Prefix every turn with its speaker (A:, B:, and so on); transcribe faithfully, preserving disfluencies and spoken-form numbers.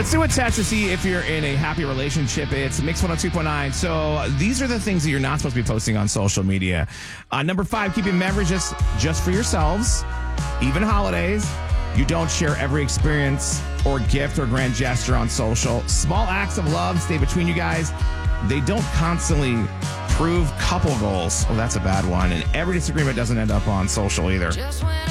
A: Let's do a test to see if you're in a happy relationship. It's Mix one oh two point nine. So these are the things that you're not supposed to be posting on social media. Uh, number five, keeping memories just, just for yourselves. Even holidays. You don't share every experience or gift or grand gesture on social. Small acts of love stay between you guys. They don't constantly prove couple goals. Oh, that's a bad one. And every disagreement doesn't end up on social either.